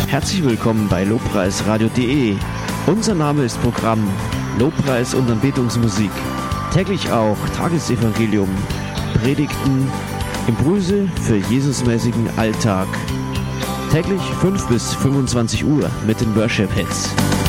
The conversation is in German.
Herzlich willkommen bei lobpreisradio.de. Unser Name ist Programm Lobpreis und Anbetungsmusik. Täglich auch Tagesevangelium, Predigten, Impulse für Jesusmäßigen Alltag. Täglich 5 bis 25 Uhr mit den Worship Hits.